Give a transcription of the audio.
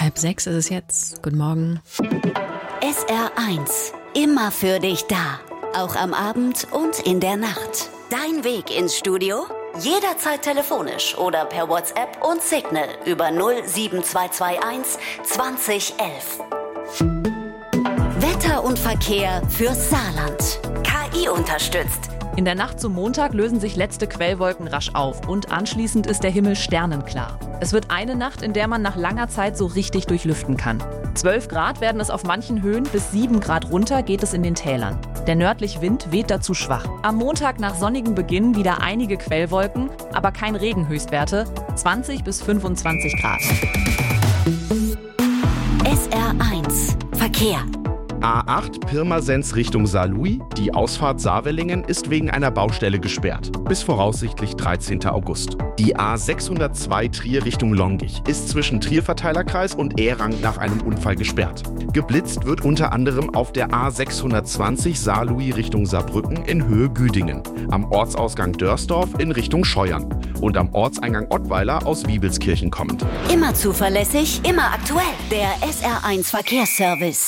5:30 ist es jetzt. Guten Morgen. SR1, immer für dich da. Auch am Abend und in der Nacht. Dein Weg ins Studio? Jederzeit telefonisch oder per WhatsApp und Signal über 07221 2011. Wetter und Verkehr fürs Saarland. KI unterstützt. In der Nacht zum Montag lösen sich letzte Quellwolken rasch auf und anschließend ist der Himmel sternenklar. Es wird eine Nacht, in der man nach langer Zeit so richtig durchlüften kann. 12 Grad werden es auf manchen Höhen, bis 7 Grad runter geht es in den Tälern. Der nördliche Wind weht dazu schwach. Am Montag nach sonnigem Beginn wieder einige Quellwolken, aber kein Regenhöchstwerte, 20 bis 25 Grad. SR1 Verkehr. A8 Pirmasens Richtung Saarlouis. Die Ausfahrt Saarwellingen ist wegen einer Baustelle gesperrt. Bis voraussichtlich 13. August. Die A602 Trier Richtung Longich ist zwischen Trier-Verteilerkreis und Ehrang nach einem Unfall gesperrt. Geblitzt wird unter anderem auf der A620 Saarlouis Richtung Saarbrücken in Höhe Güdingen, am Ortsausgang Dörsdorf in Richtung Scheuern und am Ortseingang Ottweiler aus Wiebelskirchen kommend. Immer zuverlässig, immer aktuell. Der SR1 Verkehrsservice.